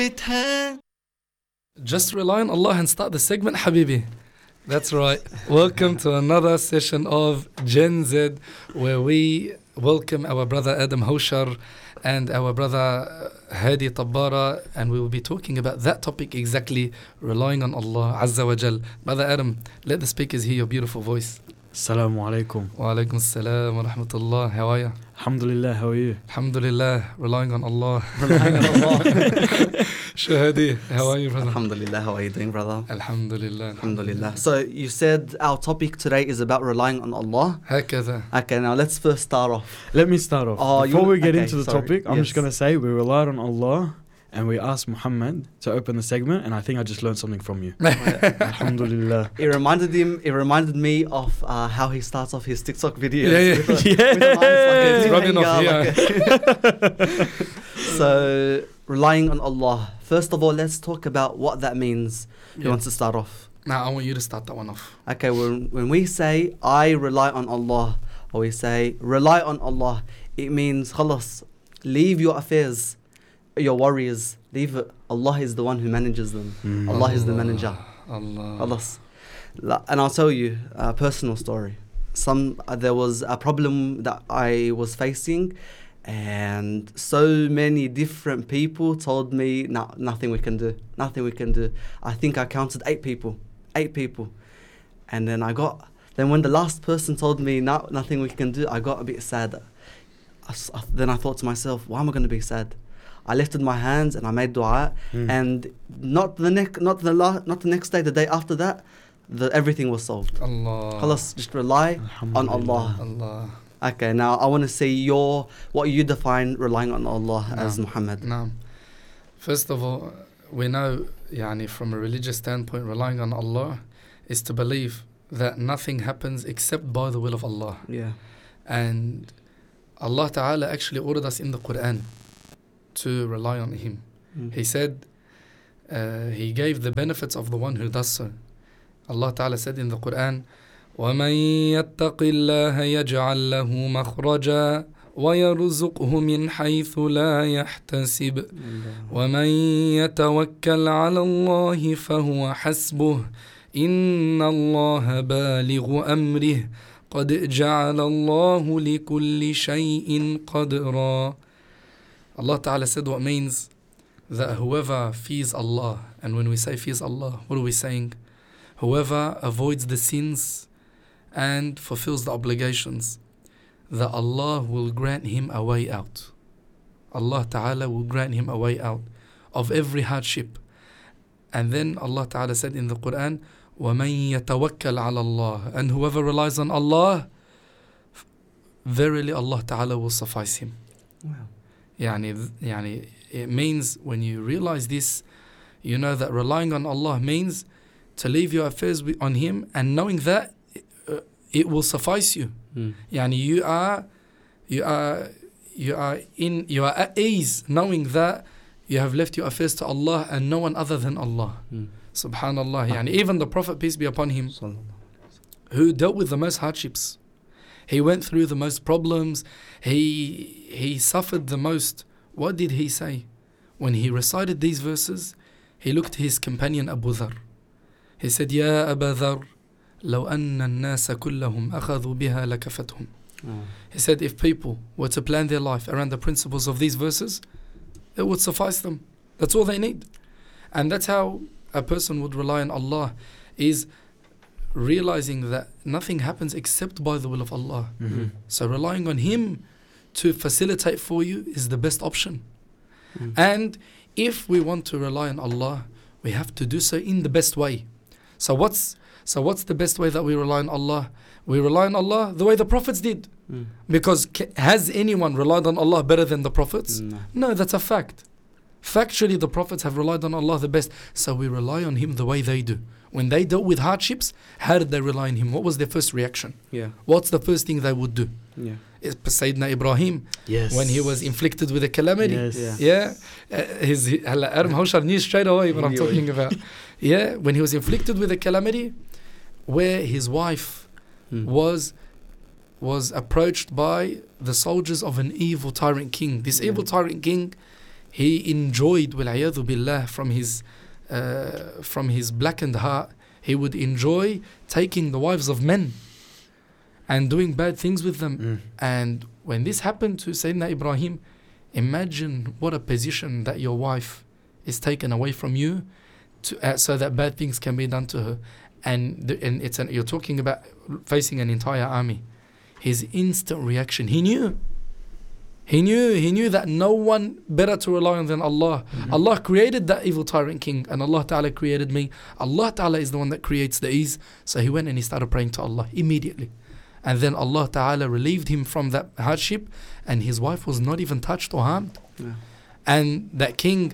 Just rely on Allah and start the segment, Habibi. That's right. Welcome to another session of Gen Z, where we welcome our brother Adam Haushar and our brother Hadi Tabbara, and we will be talking about that topic exactly, relying on Allah Azza wa Jal. Brother Adam, let the speakers hear your beautiful voice. Assalamu alaikum. Wa alaikum assalam wa rahmatullah. How are you? Alhamdulillah, how are you? Alhamdulillah, relying on Allah. Relying on Allah. Shahadi, how are you, brother? Alhamdulillah, how are you doing, brother? Alhamdulillah. Alhamdulillah. So you said our topic today is about relying on Allah. هكذا. Okay, now let's first start off. Let me start off. Oh, Before we get okay, into the sorry. topic, I'm Yes. just going to say we relied on Allah and we asked Muhammad to open the segment, and I think I just learned something from you. Alhamdulillah. It reminded me of how he starts off his TikTok videos. Yeah, with yeah. with a nice, It's rubbing off, So, relying on Allah. First of all, let's talk about what that means. Who wants to start off? Now, I want you to start that one off. Okay, when we say, I rely on Allah, or we say, rely on Allah, it means, khalas, leave your affairs, your worries, leave it. Allah is the one who manages them. Allah is the manager. Allah. Khalas. And I'll tell you a personal story. There was a problem that I was facing, and so many different people told me, no, nothing we can do. Nothing we can do. I think I counted 8 people. 8 people. And then when the last person told me, no, nothing we can do, I got a bit sad. Then I thought to myself, why am I going to be sad? I lifted my hands and I made dua, and not the next day, the day after that, everything was solved. Allah. Khalas, just rely on Allah. Allah. Okay, now I want to see what you define relying on Allah as Muhammad. Naam. First of all, we know, from a religious standpoint, relying on Allah is to believe that nothing happens except by the will of Allah. Yeah. And Allah Ta'ala actually ordered us in the Quran to rely on Him. He said, He gave the benefits of the one who does so. Allah Ta'ala said in the Quran, وَمَن يَتَّقِ اللَّهَ يَجْعَلْ لَهُ مَخْرَجًا وَيَرْزُقْهُ مِنْ حَيْثُ لَا يَحْتَسِبُ وَمَن يَتَوَكَّلْ عَلَى اللَّهِ فَهُوَ حَسْبُهُ إِنَّ اللَّهَ بَالِغُ أَمْرِهِ قَدْ جَعَلَ اللَّهُ لِكُلِّ شَيْءٍ قَدْرًا. Allah Ta'ala said what means that whoever fears Allah, and when we say fears Allah, what are we saying? Whoever avoids the sins and fulfills the obligations, that Allah will grant him a way out. Allah Ta'ala will grant him a way out of every hardship. And then Allah Ta'ala said in the Quran, وَمَن يَتَوَكَّلْ عَلَى اللَّهِ, and whoever relies on Allah, verily Allah Ta'ala will suffice him. Wow. It means when you realize this, you know that relying on Allah means to leave your affairs on Him and knowing that it will suffice you. You are at ease knowing that you have left your affairs to Allah and no one other than Allah. Subhanallah. Even the Prophet, peace be upon him, who dealt with the most hardships, he went through the most problems, he suffered the most. What did he say? When he recited these verses, he looked at his companion Abu Dhar. He said, Ya Abu Dhar, لو أن الناس كلهم أخذوا بها لكفتهم. He said, if people were to plan their life around the principles of these verses, it would suffice them. That's all they need. And that's how a person would rely on Allah, is realizing that nothing happens except by the will of Allah. So relying on Him to facilitate for you is the best option. And if we want to rely on Allah, we have to do so in the best way. So what's the best way that we rely on Allah? We rely on Allah the way the prophets did. Because has anyone relied on Allah better than the prophets? No, that's a fact. Factually, the prophets have relied on Allah the best. So we rely on Him the way they do. When they dealt with hardships, how did they rely on Him? What was their first reaction? What's the first thing they would do? Sayyidina Ibrahim, when he was inflicted with a calamity. Adam Haushar knew straight away what I'm talking about. When he was inflicted with a calamity, where his wife was approached by the soldiers of an evil tyrant king. This evil tyrant king he enjoyed, وَالْعِيَاذُ بِاللَّهِ, from his blackened heart, he would enjoy taking the wives of men and doing bad things with them. And when this happened to Sayyidina Ibrahim, imagine what a position that your wife is taken away from you so that bad things can be done to her. And you're talking about facing an entire army. His instant reaction, he knew that no one better to rely on than Allah. Allah created that evil tyrant king, and Allah Ta'ala created me. Allah Ta'ala is the one that creates the ease. So he went and he started praying to Allah immediately. And then Allah Ta'ala relieved him from that hardship, and his wife was not even touched or harmed. Yeah. And that king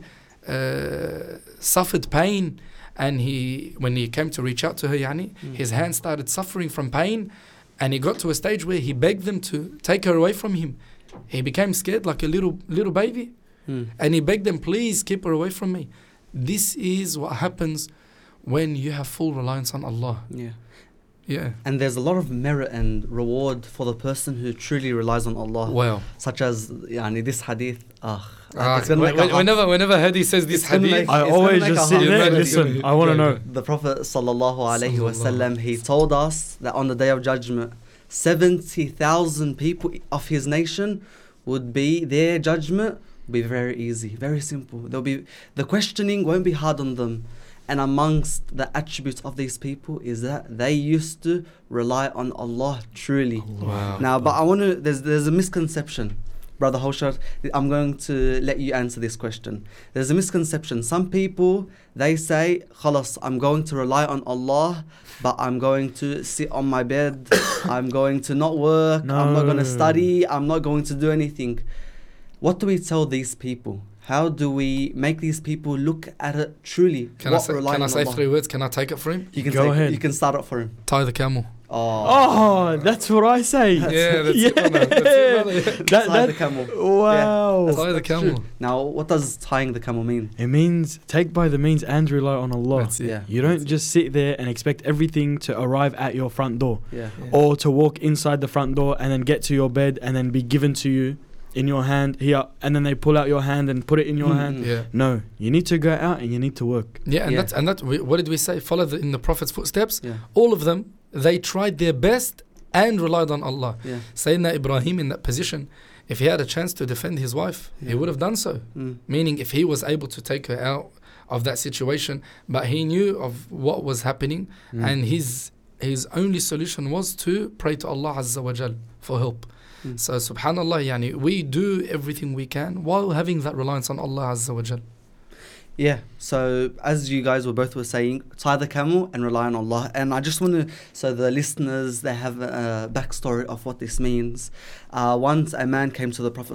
suffered pain, and when he came to reach out to her, his hand started suffering from pain, and he got to a stage where he begged them to take her away from him. He became scared like a little baby, and he begged them, please keep her away from me. This is what happens when you have full reliance on Allah. Yeah. And there's a lot of merit and reward for the person who truly relies on Allah. Wow. Such as this hadith. It's gonna make whenever Hadi says this hadith, I always just sit there and listen. I want to know. The Prophet ﷺ, he told us that on the Day of Judgment, 70,000 people of his nation would be, their judgment will be very easy, very simple. The questioning won't be hard on them. And amongst the attributes of these people is that they used to rely on Allah truly. Wow. Now, but there's a misconception. Brother Hawshad, I'm going to let you answer this question. There's a misconception. Some people, they say, khalas, I'm going to rely on Allah, but I'm going to sit on my bed. I'm going to not work. I'm not going to study. I'm not going to do anything. What do we tell these people? How do we make these people look at it truly? Can I say 3 words? Can I take it for him? You can Go ahead. You can start it for him. Tie the camel. Oh, that's what I say. Yeah, that's it, brother. Tie the camel. Wow. Tie the camel. True. Now, what does tying the camel mean? It means take by the means and rely on Allah. That's it. Yeah. You don't just sit there and expect everything to arrive at your front door, Yeah. or to walk inside the front door and then get to your bed and then be given to you in your hand here, and then they pull out your hand and put it in your hand. Yeah. No, you need to go out and you need to work. Yeah, and that's what did we say? Follow in the Prophet's footsteps. Yeah. All of them, they tried their best and relied on Allah. Yeah. Sayyidina Ibrahim in that position, if he had a chance to defend his wife, he would have done so. Meaning, if he was able to take her out of that situation, but he knew of what was happening, and his only solution was to pray to Allah Azza wa Jal for help. So subhanallah, we do everything we can while having that reliance on Allah Azza wa Jal. Yeah, so as you guys were saying, tie the camel and rely on Allah. And I just want to, so the listeners, they have a backstory of what this means. Once a man came to the Prophet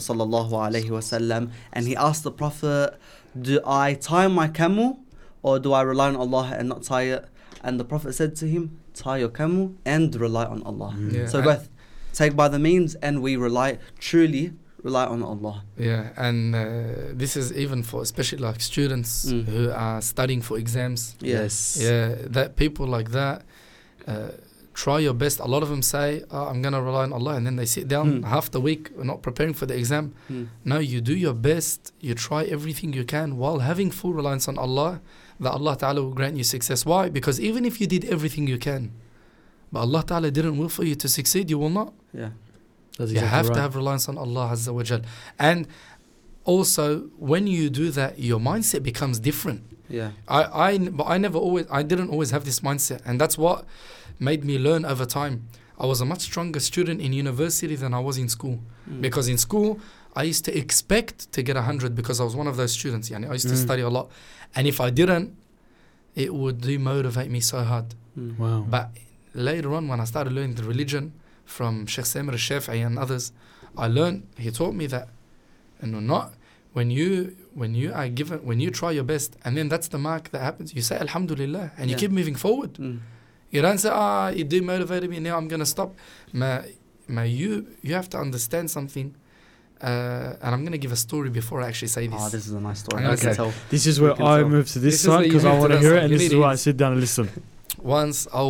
ﷺ, and he asked the Prophet, do I tie my camel or do I rely on Allah and not tie it? And the Prophet said to him, tie your camel and rely on Allah. Yeah. So both take by the means, and we truly rely on Allah. Yeah, and this is even for especially like students who are studying for exams. Yes. Yeah, that people like that, try your best. A lot of them say, I'm going to rely on Allah, and then they sit down half the week not preparing for the exam. No, you do your best. You try everything you can while having full reliance on Allah, that Allah Ta'ala will grant you success. Why? Because even if you did everything you can, but Allah Ta'ala didn't will for you to succeed, you will not. Yeah. That's you exactly have right. to have reliance on Allah Azza wa Jal. And also, when you do that, your mindset becomes different. Yeah. I didn't always have this mindset, and that's what made me learn over time. I was a much stronger student in university than I was in school, because in school I used to expect to get 100 because I was one of those students. I used to study a lot, and if I didn't, it would demotivate me so hard. Wow. But later on, when I started learning the religion from Sheikh Samir al-Shafi'i and others, he taught me that, when you try your best, and then that's the mark that happens. You say Alhamdulillah, and you keep moving forward. You don't say, it demotivated me, now I'm going to stop. You have to understand something. And I'm going to give a story before I actually say this. This is a nice story. Okay. This is where I move to this side because I want to hear it, and this is why I sit down and listen. Once I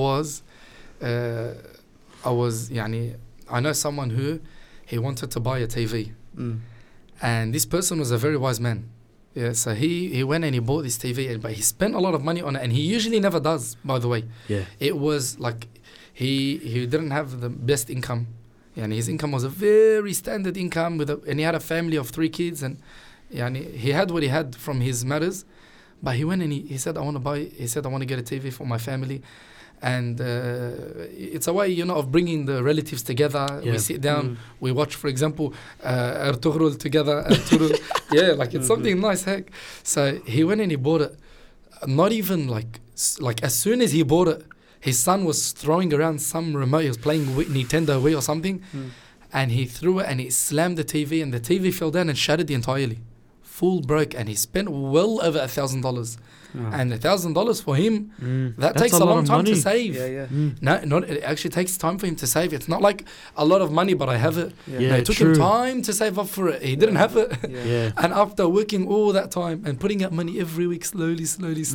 know someone who he wanted to buy a TV, and this person was a very wise man. Yeah, so he went and he bought this TV, but he spent a lot of money on it, and he usually never does, by the way. Yeah. It was like he didn't have the best income. And his income was a very standard income, and he had a family of 3 kids, and he had what he had from his matters. But he went and he said, I want to get a TV for my family. And it's a way, of bringing the relatives together. Yeah. We sit down, we watch, for example, Ertugrul together. Yeah, like it's something nice, heck. So he went and he bought it. Not even like as soon as he bought it, his son was throwing around some remote. He was playing with Nintendo Wii or something. And he threw it and he slammed the TV, and the TV fell down and shattered entirely. Full broke, and he spent well over $1,000. And $1,000 for him, that takes a long time to save. No, it actually takes time for him to save. It's not like a lot of money, but I have it. No, it took him time to save up for it. He didn't have it. And after working all that time and putting out money every week, slowly,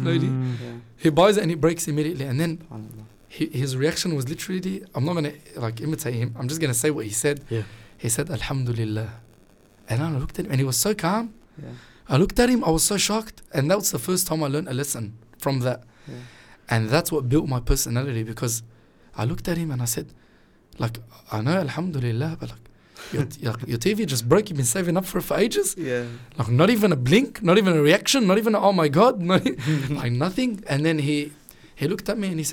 he buys it and it breaks immediately. And then his reaction was literally, I'm not going to imitate him. I'm just going to say what he said. He said, Alhamdulillah. And I looked at him and he was so calm. I looked at him, I was so shocked, and that was the first time I learned a lesson from that. And that's what built my personality, because I looked at him and I said, I know, Alhamdulillah, but your TV just broke. You've been saving up for it for ages. Not even a blink, not even a reaction, not even oh my God, nothing. And then he looked at me and he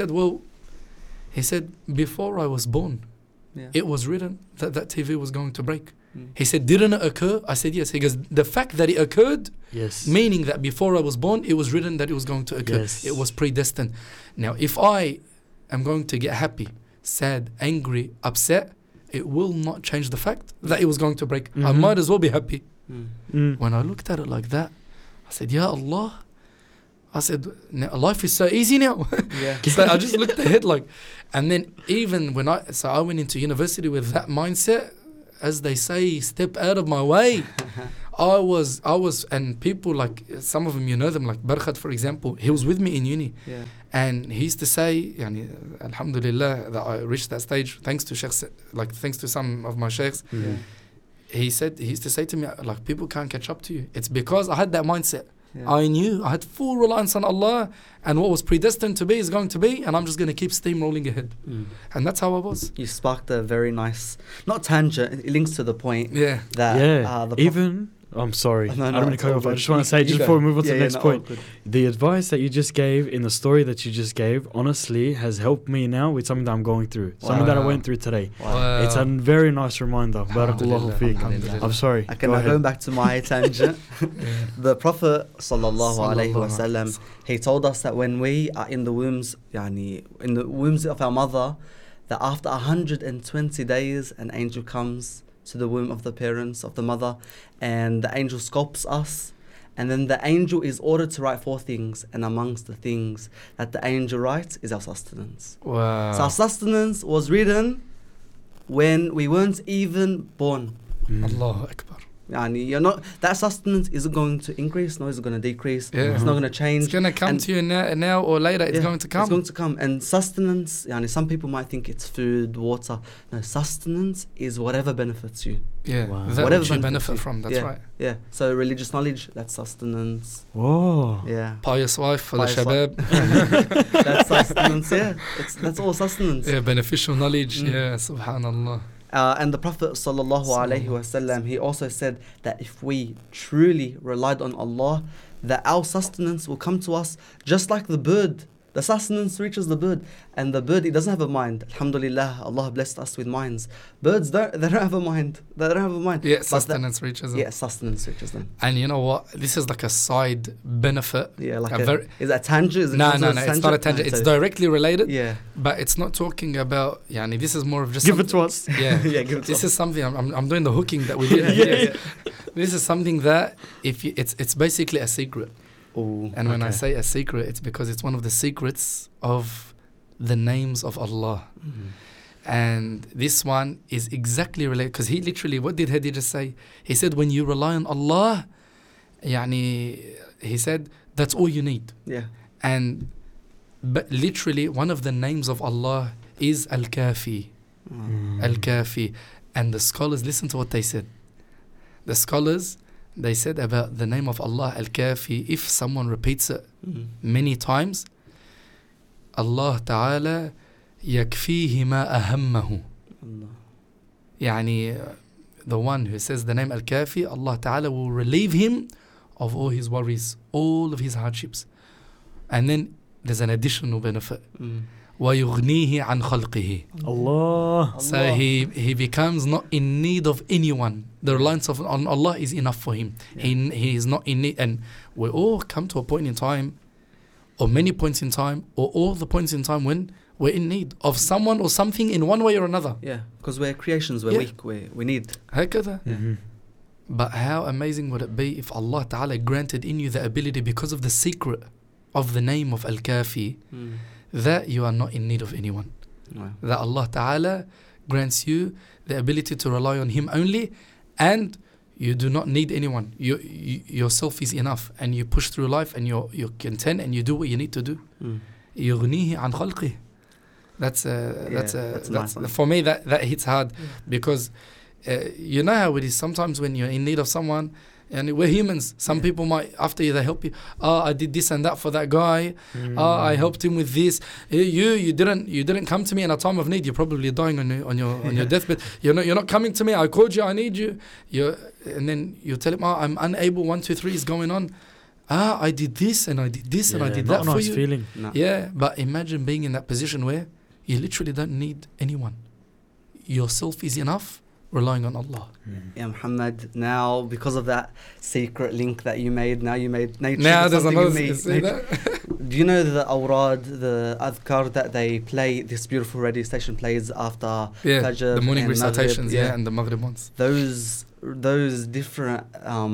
said, before I was born, it was written that TV was going to break. He said, didn't it occur? I said, yes. He goes, the fact that it occurred, meaning that before I was born, it was written that it was going to occur. Yes. It was predestined. Now, if I am going to get happy, sad, angry, upset, it will not change the fact that it was going to break. I might as well be happy. When I looked at it like that, I said, Ya Allah. I said, life is so easy now. So I just looked ahead and then even when I went into university with that mindset, as they say, step out of my way. I was, and people some of them, them, like Barkhat, for example, he was with me in uni. And he used to say, Alhamdulillah, that I reached that stage, thanks to sheikhs, thanks to some of my sheikhs. He used to say to me, people can't catch up to you. It's because I had that mindset. I knew I had full reliance on Allah, and what was predestined to be is going to be, and I'm just going to keep steamrolling ahead. And that's how I was. You sparked a very nice, not tangent, it links to the point. I'm sorry. No, I don't want to cut you off. I just want to say, just before we move on to the next point, the advice that you just gave in the story that you just gave, honestly, has helped me now with something that I'm going through, something that I went through today. It's a very nice reminder. Barakallahu feek. I'm sorry. Okay, now going back to my tangent, the Prophet ﷺ, he told us that when we are in the wombs, in the wombs of our mother, that after 120 days, an angel comes to the womb of the parents, of the mother, and the angel sculpts us, and then the angel is ordered to write 4 things, and amongst the things that the angel writes is our sustenance. Wow. So our sustenance was written when we weren't even born. Allahu Akbar. You're not, that sustenance isn't going to increase, nor is it going to decrease. It's not going to change. It's going to come to you now or later. It's going to come. It's going to come. And sustenance, some people might think it's food, water. No, sustenance is whatever benefits you. That whatever you benefit from. That's right. Yeah. So religious knowledge, that's sustenance. Whoa. Yeah. Pious wife for the shabab. That's sustenance. That's all sustenance. Beneficial knowledge. Subhanallah. And the Prophet ﷺ, he also said that if we truly relied on Allah, that our sustenance will come to us just like the bird. The sustenance reaches the bird, and the bird, it doesn't have a mind. Alhamdulillah, Allah blessed us with minds. Birds, they don't have a mind. They don't have a mind. Sustenance reaches them. Sustenance reaches them. And you know what? This is like a side benefit. Is that a tangent? No, it's not a tangent. It's directly related. Yeah. But it's not talking about, this is more of just... Give it to us. Yeah. Give it to us. This is something, I'm doing the hooking that we did. This is something that, it's basically a secret. And when I say a secret, it's because it's one of the secrets of the names of Allah. And this one is exactly related, because he literally, what did Hadi just say? He said, when you rely on Allah, he said, that's all you need. But literally, one of the names of Allah is Al-Kafi. Al-Kafi. And the scholars, listen to what they said. The scholars, they said about the name of Allah Al-Kafi, if someone repeats it many times, Allah Ta'ala يكفيه ما أهمه. يعني the one who says the name Al-Kafi, Allah Ta'ala will relieve him of all his worries, all of his hardships. And then there's an additional benefit. وَيُغْنِيهِ عَنْ خَلْقِهِ. Allah. So he becomes not in need of anyone. The reliance on Allah is enough for him. Yeah. He is not in need. And we all come to a point in time, or many points in time, or all the points in time when we're in need of someone or something in one way or another. Yeah, because we're creations, we're weak, we need. هكذا. But how amazing would it be if Allah Ta'ala granted in you the ability, because of the secret of the name of Al-Kafi, that you are not in need of anyone. Wow. That Allah Ta'ala grants you the ability to rely on Him only, and you do not need anyone. Yourself is enough, and you push through life, and you're content, and you do what you need to do. يغنيه عن خلقه. That's nice. For me that hits hard, because you know how it is sometimes when you're in need of someone, and we're humans. Some people might, after they help you, I did this and that for that guy. I helped him with this. You didn't come to me in a time of need. You're probably dying on your deathbed. You're not coming to me. I called you. I need you. And then you tell him, I'm unable. 1, 2, 3 is going on. I did this and I did this and I did that for you. Feeling. No. Yeah, but imagine being in that position where you literally don't need anyone. Yourself is enough, relying on Allah. Yeah, Muhammad, now because of that secret link that you made, now there's another Do you know the awrad, the adhkar that they play, this beautiful radio station plays after Fajr, the morning recitations, Maghrib, and the Maghrib ones. Those different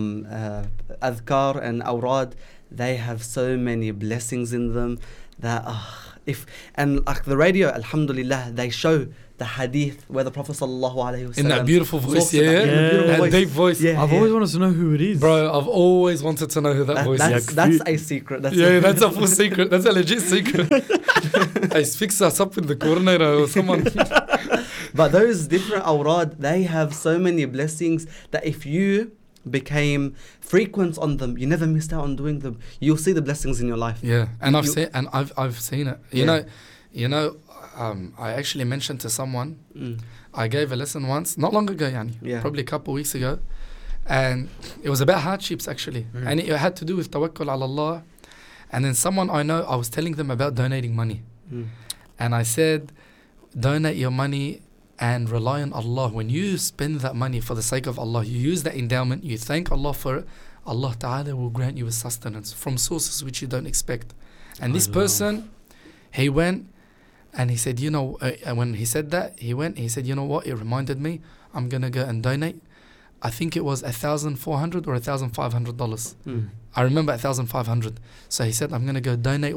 adhkar and awrad, they have so many blessings in them that like the radio, alhamdulillah, they show the hadith where the Prophet sallallahu alaihi wasallam in that beautiful voice, that deep voice. I've always wanted to know who it is, bro. I've always wanted to know who that voice is. That's a secret. That's a full secret. That's a legit secret. Hey, fix us up with the coordinator or someone. But those different awrad, they have so many blessings that if you became frequent on them, you never missed out on doing them, you'll see the blessings in your life. Yeah, and I've seen it. You know, I actually mentioned to someone, I gave a lesson once, not long ago, probably a couple of weeks ago, and it was about hardships actually, and it had to do with tawakkul ala Allah. And then someone I know, I was telling them about donating money, and I said, donate your money and rely on Allah. When you spend that money for the sake of Allah, you use that endowment, you thank Allah for it, Allah Ta'ala will grant you a sustenance from sources which you don't expect. And this person, he went and he said, when he said that, he said, you know what, it reminded me, I'm going to go and donate. I think it was $1,400 or $1,500. I remember $1,500. So he said, I'm going to go donate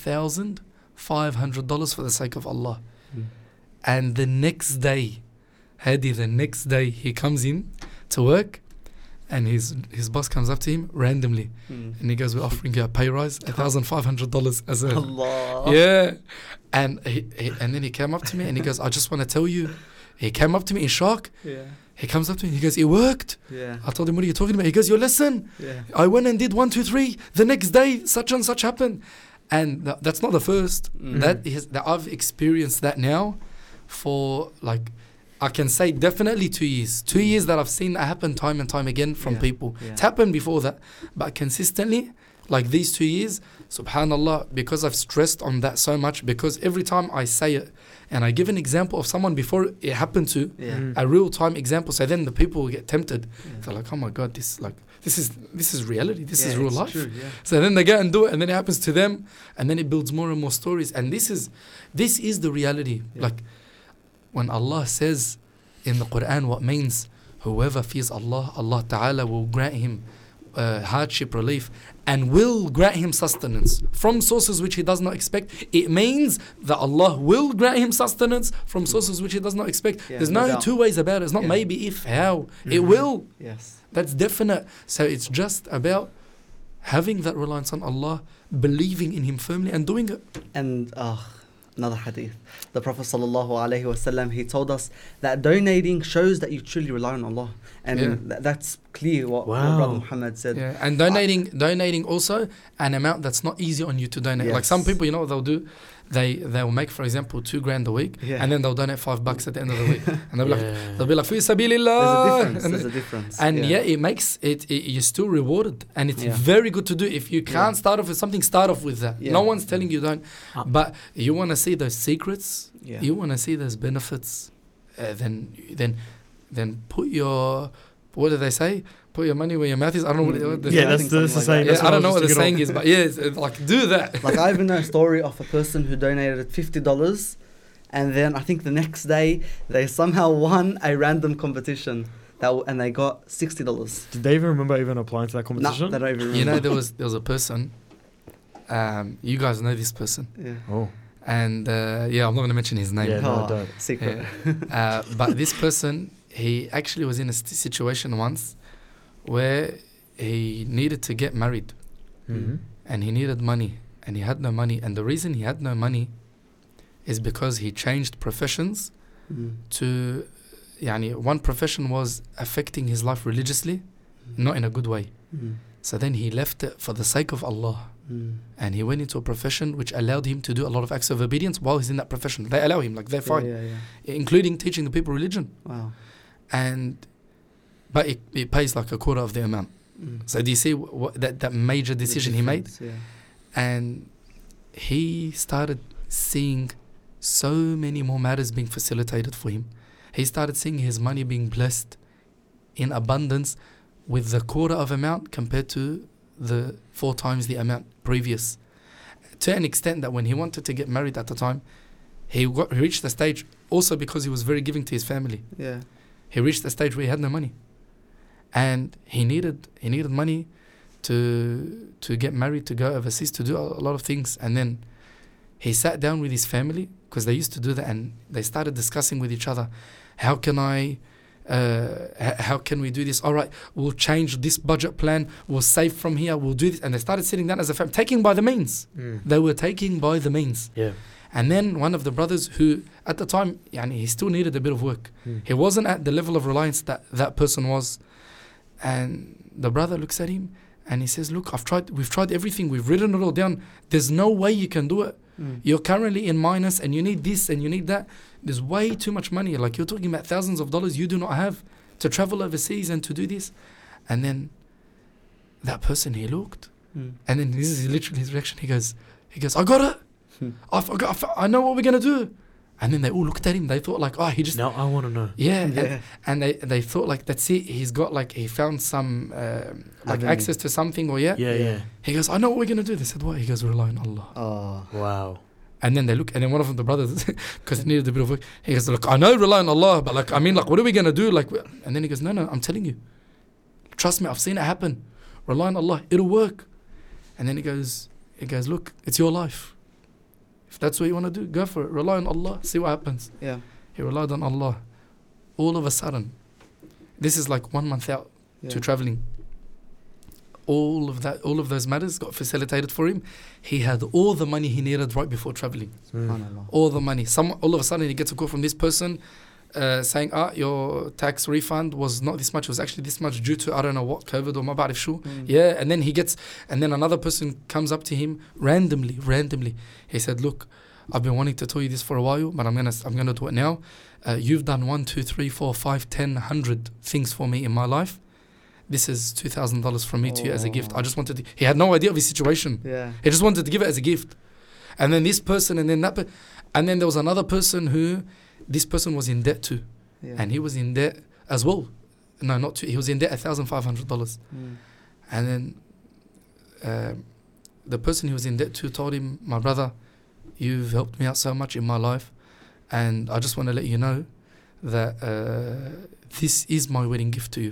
$1,500 for the sake of Allah. And the next day, Hadi, he comes in to work, and his boss comes up to him randomly, and he goes, we're offering you a pay rise, $1,500 as a... Allah. Yeah. And then he came up to me and he goes, I just want to tell you. He came up to me in shock. Yeah. He comes up to me, he goes, it worked. Yeah. I told him, what are you talking about? He goes, listen, I went and did 1, 2, 3. The next day, such and such happened. And that's not the first. That I've experienced that now for, like, I can say definitely 2 years. 2 years that I've seen that happen time and time again from people. It's happened before that, but consistently, like these 2 years, subhanallah, because I've stressed on that so much, because every time I say it and I give an example of someone before it happened to, a real time example, so then the people will get tempted. They're like, oh my God, this is reality, this is real life. True, So then they go and do it, and then it happens to them, and then it builds more and more stories. And this is the reality. Like, when Allah says in the Quran, what means whoever fears Allah, Allah Ta'ala will grant him hardship relief and will grant him sustenance from sources which he does not expect. It means that Allah will grant him sustenance from sources which he does not expect. There's no two ways about it. It's not maybe, if, how. It will. Yes. That's definite. So it's just about having that reliance on Allah, believing in Him firmly and doing it. And another hadith. The Prophet sallallahu alaihi wasallam, he told us that donating shows that you truly rely on Allah, and that's clear what Brother Muhammad said. Yeah, and donating also an amount that's not easy on you to donate. Like some people, you know what they'll do? They'll make, for example, $2,000 a week, and then they'll donate $5 at the end of the week, and they'll be like, "Fi sabilillah." There's a difference. And it makes it you're still rewarded, and it's very good to do. If you can't start off with something, start off with that. No one's telling you don't, but you want to see those secrets, you want to see those benefits, then put your, what do they say? Put your money where your mouth is. I don't know what the that's the saying. I don't know what the saying is, but it's like, do that. Like, I even know a story of a person who donated $50, and then I think the next day they somehow won a random competition and they got $60. Did they even remember even applying to that competition? No, they don't even remember. You know, there was a person. You guys know this person. Yeah. Oh. And I'm not going to mention his name. Yeah, no, don't. Secret. Yeah. But this person, he actually was in a situation once where he needed to get married, and he needed money, and he had no money. And the reason he had no money is because he changed professions to, one profession was affecting his life religiously, not in a good way. So then he left it for the sake of Allah. And he went into a profession which allowed him to do a lot of acts of obedience while he's in that profession. They allow him, like, they're fine, including teaching the people religion. Wow. But it pays like a quarter of the amount. So do you see that major decision he made? Yeah. And he started seeing so many more matters being facilitated for him. He started seeing his money being blessed in abundance with the quarter of amount compared to the 4 times the amount previous. To an extent that when he wanted to get married at the time, he reached the stage, also because he was very giving to his family. Yeah. He reached the stage where he had no money. And he needed money to get married, to go overseas, to do a lot of things. And then he sat down with his family, because they used to do that, and they started discussing with each other, how can we do this? All right, we'll change this budget plan, we'll save from here, we'll do this. And they started sitting down as a family, taking by the means. They were taking by the means. Yeah. And then one of the brothers, who at the time, he still needed a bit of work. He wasn't at the level of reliance that person was. And the brother looks at him and he says, look, we've tried everything, we've written it all down. There's no way you can do it. You're currently in minus, and you need this and you need that. There's way too much money. Like, you're talking about thousands of dollars you do not have to travel overseas and to do this. And then that person, he looked, and then this is literally his reaction. He goes, I got it. I know what we're going to do. And then they all looked at him. They thought like, he just... Now I want to know. Yeah. And they thought like, that's it. He's got like, he found some access to something, or Yeah. He goes, I know what we're going to do. They said, what? He goes, rely on Allah. Oh. Wow. And then they look, and then one of them, the brothers, because he needed a bit of work, he goes, look, I know rely on Allah, but like, what are we going to do? Like, and then he goes, no, I'm telling you. Trust me, I've seen it happen. Rely on Allah. It'll work. And then he goes, look, it's your life. If that's what you want to do, go for it. Rely on Allah. See what happens. Yeah. He relied on Allah. All of a sudden, this is like 1 month out to traveling. All of those matters got facilitated for him. He had all the money he needed right before traveling. All the money. All of a sudden, he gets a call from this person saying, your tax refund was not this much. It was actually this much due to, I don't know what, COVID or ma ba'rif shu. Yeah, and then another person comes up to him randomly. He said, look, I've been wanting to tell you this for a while, but I'm gonna do it now. You've done 1, 2, 3, 4, 5, 10, 100 things for me in my life. This is $2,000 from me to you as a gift. I just wanted to... He had no idea of his situation. Yeah. He just wanted to give it as a gift. And then this person, and then that and then there was another person who this person was in debt to. Yeah. And he was in debt as well. No, not to. He was in debt $1,500. And then the person he was in debt to told him, my brother, you've helped me out so much in my life, and I just want to let you know that this is my wedding gift to you.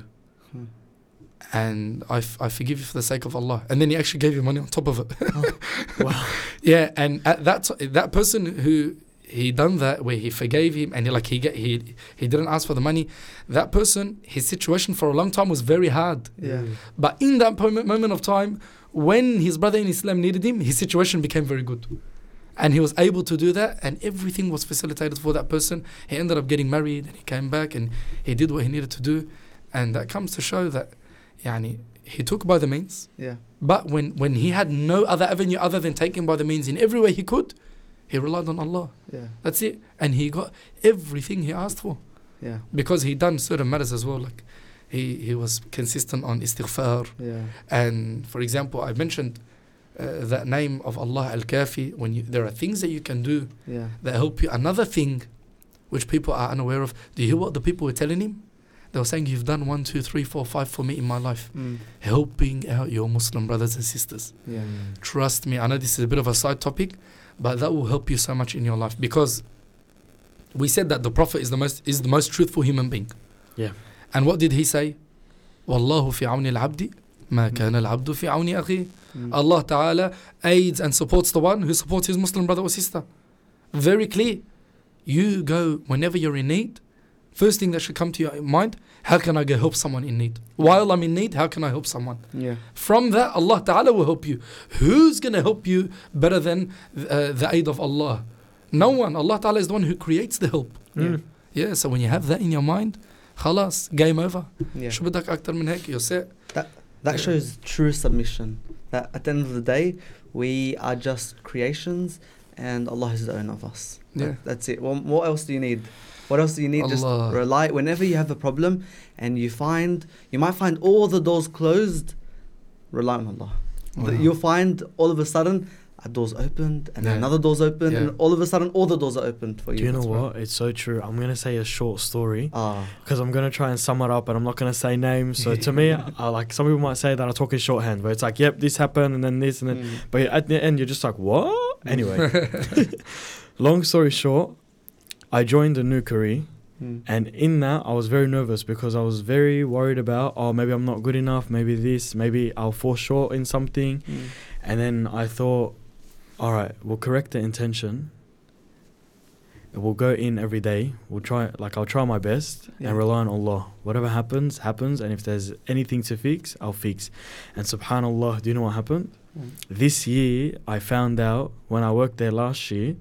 And I forgive you for the sake of Allah. And then he actually gave you money on top of it. Wow. Yeah, and at that person who he done that, where he forgave him, and he didn't ask for the money. That person, his situation for a long time was very hard. Yeah. But in that moment of time, when his brother in Islam needed him, his situation became very good. And he was able to do that, and everything was facilitated for that person. He ended up getting married, and he came back, and he did what he needed to do. And that comes to show that يعني, he took by the means. Yeah. But when he had no other avenue other than taking by the means in every way he could, he relied on Allah. Yeah. That's it. And he got everything he asked for. Yeah. Because he done certain matters as well. Like he was consistent on istighfar. Yeah. And for example, I mentioned that name of Allah Al-Kafi. There are things that you can do that help you. Another thing which people are unaware of. Do you hear what the people were telling him? They were saying, you've done 1, 2, 3, 4, 5 for me in my life. Helping out your Muslim brothers and sisters. Yeah. Trust me, I know this is a bit of a side topic, but that will help you so much in your life. Because we said that the Prophet is the most truthful human being. Yeah. And what did he say? Wallahu fi awni al-abdi ma kana al-abdu fi awni akhi. Allah Ta'ala aids and supports the one who supports his Muslim brother or sister. Very clear. You go whenever you're in need. First thing that should come to your mind, how can I go help someone in need? While I'm in need, how can I help someone? Yeah. From that, Allah Ta'ala will help you. Who's going to help you better than the aid of Allah? No one. Allah Ta'ala is the one who creates the help. Yeah, so when you have that in your mind, khalas, game over. شو بدك أكتر من هيك? You're set. That shows true submission. That at the end of the day, we are just creations and Allah is the owner of us. Yeah. That's it. Well, what else do you need? What else do you need? Allah. Just rely. Whenever you have a problem and you might find all the doors closed, rely on Allah. Wow. You'll find all of a sudden a door's opened and another door's opened and all of a sudden all the doors are opened for you. Do you know what? It's so true. I'm going to say a short story because I'm going to try and sum it up and I'm not going to say names. So to me, like some people might say that I talk in shorthand where it's like, yep, this happened and then this and then. But at the end, you're just like, what? Anyway, long story short, I joined a new career and in that I was very nervous because I was very worried about, maybe I'm not good enough, maybe I'll fall short in something. And then I thought, all right, we'll correct the intention. We'll go in every day. I'll try my best and rely on Allah. Whatever happens, happens. And if there's anything to fix, I'll fix. And subhanAllah, do you know what happened? This year, I found out when I worked there last year,